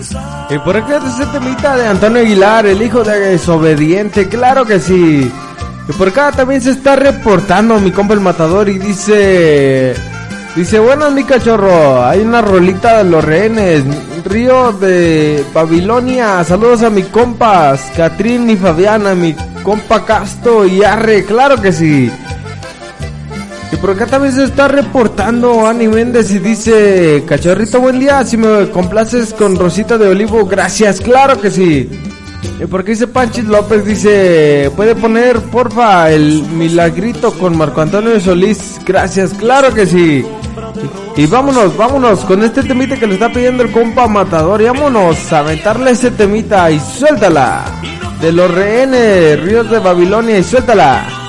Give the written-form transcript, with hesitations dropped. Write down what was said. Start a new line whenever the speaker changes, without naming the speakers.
Y por acá ese temita de Antonio Aguilar, el hijo de desobediente, claro que sí. Y por acá también se está reportando mi compa el matador y dice, bueno mi cachorro, hay una rolita de los rehenes, Río de Babilonia, saludos a mis compas, Catrín y Fabiana, mi compa Casto y Arre, claro que sí. Y por acá también se está reportando Ani Méndez y dice, cachorrito buen día, si me complaces con Rosita de Olivo, gracias, claro que sí. Y por acá dice Panchis López, dice, puede poner porfa el Milagrito con Marco Antonio Solís, gracias, claro que sí. Y vámonos con este temita que le está pidiendo el compa Matador, y vámonos a aventarle ese temita y suéltala. De los rehenes, Ríos de Babilonia y suéltala.